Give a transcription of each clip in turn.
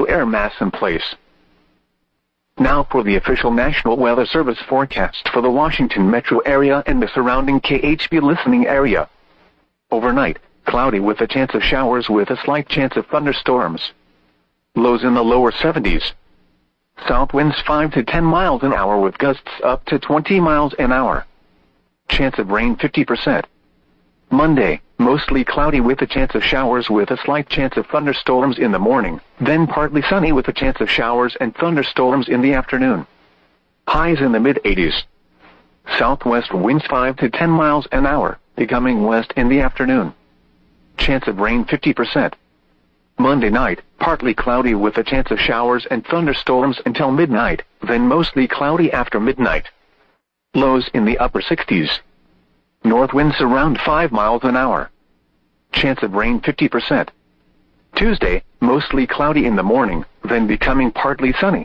tropical air mass in place. Now for the official National Weather Service forecast for the Washington metro area and the surrounding KHB listening area. Overnight, cloudy with a chance of showers with a slight chance of thunderstorms. Lows in the lower 70s. South winds 5 to 10 miles an hour with gusts up to 20 miles an hour. Chance of rain 50%. Monday, mostly cloudy with a chance of showers with a slight chance of thunderstorms in the morning, then partly sunny with a chance of showers and thunderstorms in the afternoon. Highs in the mid-80s. Southwest winds 5 to 10 miles an hour, becoming west in the afternoon. Chance of rain 50%. Monday night, partly cloudy with a chance of showers and thunderstorms until midnight, then mostly cloudy after midnight. Lows in the upper 60s. North winds around 5 miles an hour. Chance of rain 50%. Tuesday, mostly cloudy in the morning, then becoming partly sunny.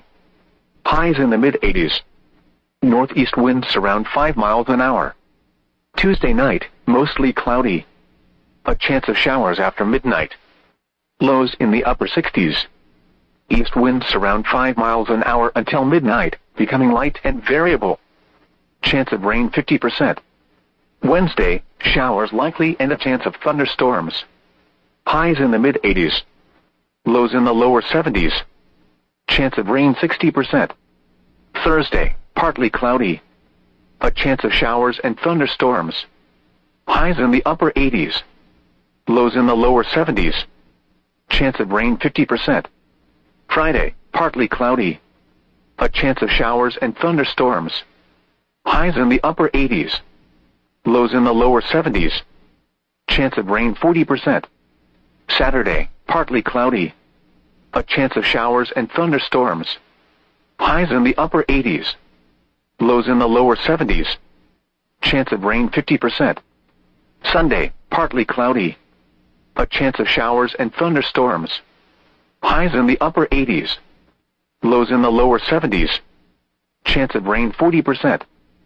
Highs in the mid-80s. Northeast winds around 5 miles an hour. Tuesday night, mostly cloudy. A chance of showers after midnight. Lows in the upper 60s. East winds around 5 miles an hour until midnight, becoming light and variable. Chance of rain 50%. Wednesday, showers likely and a chance of thunderstorms. Highs in the mid-80s. Lows in the lower 70s. Chance of rain 60%. Thursday, partly cloudy. A chance of showers and thunderstorms. Highs in the upper 80s. Lows in the lower 70s. Chance of rain 50%. Friday, partly cloudy. A chance of showers and thunderstorms. Highs in the upper 80s. Lows in the lower 70s. Chance of rain 40%. Saturday, partly cloudy. A chance of showers and thunderstorms. Highs in the upper 80s. Lows in the lower 70s. Chance of rain 50%. Sunday, partly cloudy. A chance of showers and thunderstorms. Highs in the upper 80s. Lows in the lower 70s. Chance of rain 40%.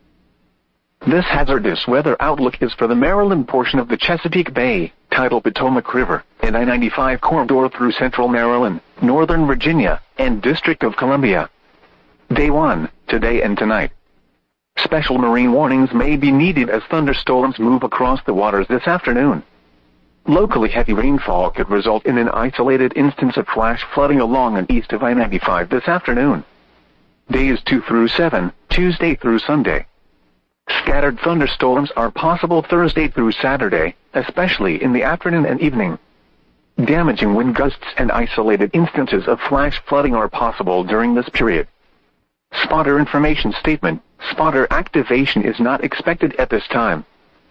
This hazardous weather outlook is for the Maryland portion of the Chesapeake Bay, tidal Potomac River, and I-95 corridor through central Maryland, northern Virginia, and District of Columbia. Day 1, today and tonight. Special marine warnings may be needed as thunderstorms move across the waters this afternoon. Locally heavy rainfall could result in an isolated instance of flash flooding along and east of I-95 this afternoon. Days 2 through 7, Tuesday through Sunday. Scattered thunderstorms are possible Thursday through Saturday, especially in the afternoon and evening. Damaging wind gusts and isolated instances of flash flooding are possible during this period. Spotter information statement: spotter activation is not expected at this time.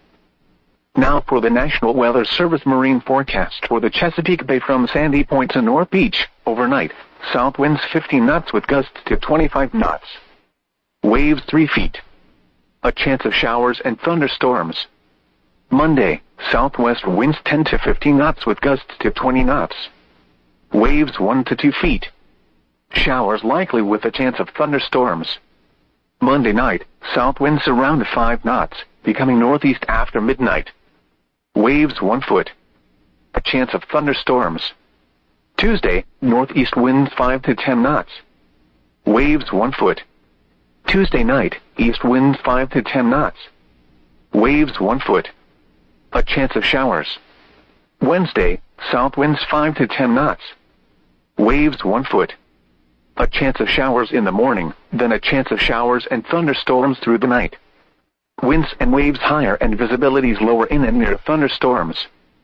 Now for the National Weather Service marine forecast for the Chesapeake Bay from Sandy Point to North Beach. Overnight, south winds 15 knots with gusts to 25 knots. Waves 3 feet. A chance of showers and thunderstorms. Monday, southwest winds 10 to 15 knots with gusts to 20 knots. Waves 1 to 2 feet. Showers likely with a chance of thunderstorms. Monday night, south winds around 5 knots, becoming northeast after midnight. Waves 1 foot. A chance of thunderstorms. Tuesday, northeast winds 5 to 10 knots. Waves 1 foot. Tuesday night, east winds 5 to 10 knots. Waves 1 foot. A chance of showers. Wednesday, south winds 5 to 10 knots. Waves 1 foot. A chance of showers in the morning, then a chance of showers and thunderstorms through the night. Winds and waves higher and visibilities lower in and near thunderstorms.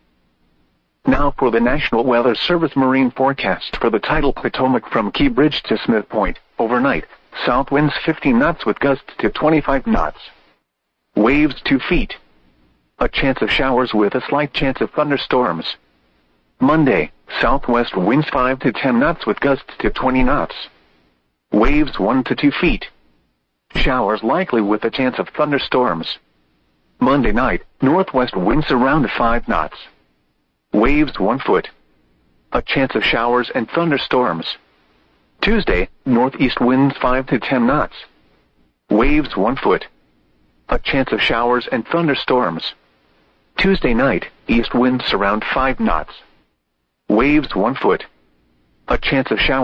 Now for the National Weather Service marine forecast for the tidal Potomac from Key Bridge to Smith Point. Overnight, south winds 15 knots with gusts to 25 knots. Waves 2 feet. A chance of showers with a slight chance of thunderstorms. Monday, southwest winds 5 to 10 knots with gusts to 20 knots. Waves 1 to 2 feet. Showers likely with a chance of thunderstorms. Monday night, northwest winds around 5 knots. Waves 1 foot. A chance of showers and thunderstorms. Tuesday, northeast winds 5 to 10 knots. Waves 1 foot. A chance of showers and thunderstorms. Tuesday night, east winds around 5 knots. Waves 1 foot. A chance of showers.